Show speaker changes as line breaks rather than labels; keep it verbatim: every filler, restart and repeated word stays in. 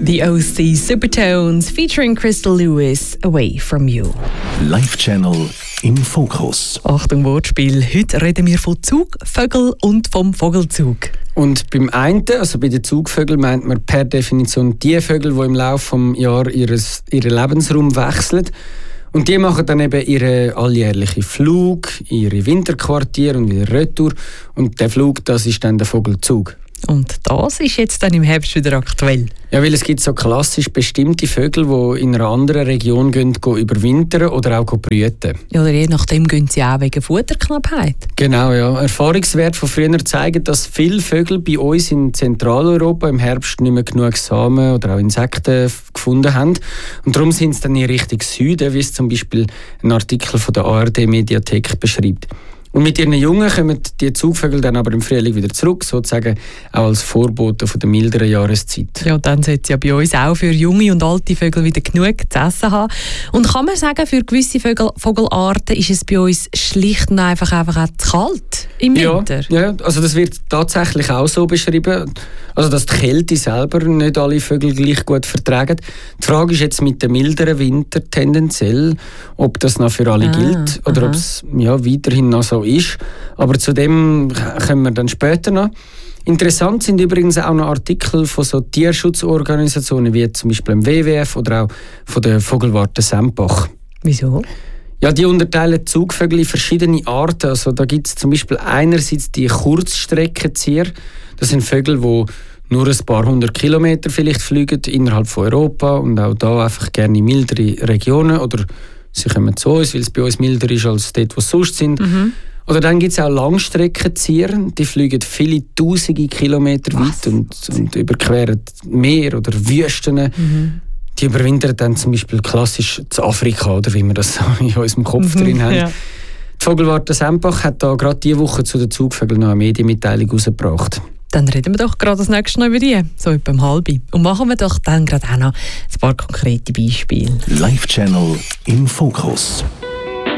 The O C Supertones featuring Crystal Lewis, Away From You.
Live Channel im Fokus.
Achtung Wortspiel, heute reden wir von Zugvögeln und vom Vogelzug.
Und beim einen, also bei den Zugvögeln, meint man per Definition die Vögel, die im Laufe des Jahres ihres, ihren Lebensraum wechseln. Und die machen dann eben ihren alljährlichen Flug, ihre Winterquartiere und wieder Retour. Und der Flug, das ist dann der Vogelzug.
Und das ist jetzt dann im Herbst wieder aktuell.
Ja, weil es gibt so klassisch bestimmte Vögel, die in einer anderen Region gehen, gehen überwintern oder auch brüten.
Ja, oder je nachdem gehen sie auch wegen Futterknappheit.
Genau, ja. Erfahrungswerte von früher zeigen, dass viele Vögel bei uns in Zentraleuropa im Herbst nicht mehr genug Samen oder auch Insekten gefunden haben. Und darum sind sie dann in Richtung Süden, wie es zum Beispiel ein Artikel von der A R D-Mediathek beschreibt. Und mit ihren Jungen kommen die Zugvögel dann aber im Frühling wieder zurück, sozusagen auch als Vorbote von der milderen Jahreszeit.
Ja, dann sollte es ja bei uns auch für junge und alte Vögel wieder genug zu essen haben. Und kann man sagen, für gewisse Vögel, Vogelarten ist es bei uns schlicht und einfach, einfach auch zu kalt im Winter?
Ja, ja, also das wird tatsächlich auch so beschrieben, also dass die Kälte selber nicht alle Vögel gleich gut vertragen. Die Frage ist jetzt mit dem milderen Winter tendenziell, ob das noch für alle ah, gilt oder aha. ob es ja, weiterhin noch so ist. Aber zu dem kommen wir dann später noch. Interessant sind übrigens auch noch Artikel von so Tierschutzorganisationen wie zum Beispiel dem W W F oder auch von der Vogelwarte Sempach.
Wieso?
Ja, die unterteilen Zugvögel in verschiedene Arten. Also da gibt es zum Beispiel einerseits die Kurzstreckenzieher. Das sind Vögel, die nur ein paar hundert Kilometer vielleicht fliegen innerhalb von Europa und auch da einfach gerne in mildere Regionen oder sie kommen zu uns, weil es bei uns milder ist als dort, wo sie sonst sind. Mhm. Oder dann gibt es auch Langstreckenzieher, die fliegen viele tausende Kilometer Was? weit und, und überqueren Meer oder Wüsten. Mhm. Die überwintern dann zum Beispiel klassisch zu Afrika, oder wie wir das in unserem Kopf mhm, drin haben. Ja. Die Vogelwarte Sempach hat da gerade diese Woche zu den Zugvögeln noch eine Medienmitteilung herausgebracht.
Dann reden wir doch gerade das nächste Mal über die, so etwa um halb. Und machen wir doch dann gerade auch noch ein paar konkrete Beispiele.
Live Channel im Fokus.